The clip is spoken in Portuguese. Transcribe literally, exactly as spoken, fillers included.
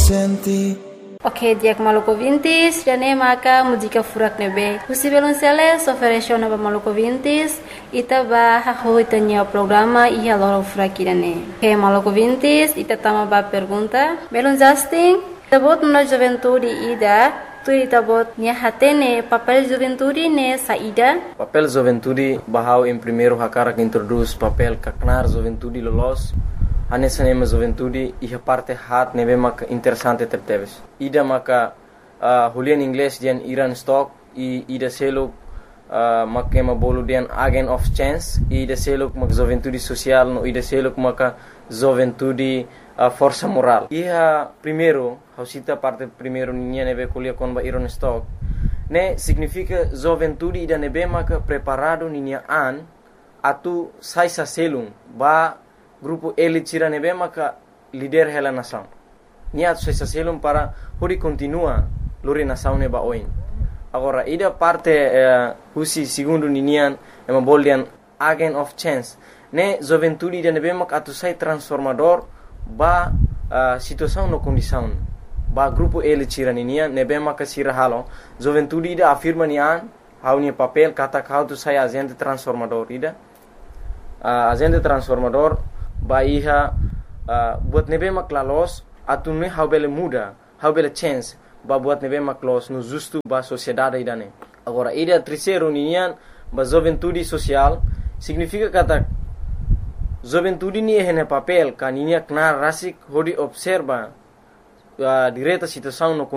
senti. Ok, diak maluco vintis, jane maka muzika furak nebe. Husi belonceles ofereció naba maluco vintis, ita ba haho itanya programa iha loro furak irane. Ok, maluco vintis, ita tama ba pergunta. Belon Justin, tabot na juventude ida, tu ita bot nia hatene papel juventude ne saída. Papel juventude bahau em primeiro hakara que introduz papel kaknar juventude lolos. Ane sanema juventude iha parte hat nebe maka interessante terteves. Ida maka uh, hulian English dian Iran stock i ida seluk uh, maka ma bolu dian agent of chance ida seluk maka juventude social no ida seluk maka juventude uh, força moral. Iha primeiro hausita parte primeiro niña nebe kulia kon ba Iran stock ne significa juventude ida nebe maka preparado niña an atu saisa selung ba grupo ele tira nebe maka líder hela nação. Nia tu se selum para hori continua lori nação neba oin. Agora ida parte uh, husi segundo ninian ema boldian agent of chance. Ne juventude ida nebe maka atu sai transformador ba uh, situação no condição. Ba grupo ele tira ninian nebe maka sira halo. Juventude ida afirma nian hau ni papel kata kau tu sai agente transformador ida. Uh, agente transformador ba iha uh, buat nebe mak lalos atu ne how bele muda how bele chance ba buat nebe mak los no justo ba sociedade idane. Agora ida terceiro nian ba juventude social significa kata juventude ni hene papel kaninia knar rasik hodi observa uh, direta situação no